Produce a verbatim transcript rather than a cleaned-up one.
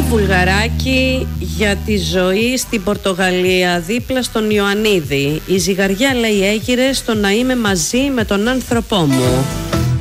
Βουλγαράκι για τη ζωή στην Πορτογαλία δίπλα στον Ιωαννίδη. Η ζυγαριά λέει έγειρε στο να είμαι μαζί με τον άνθρωπό μου.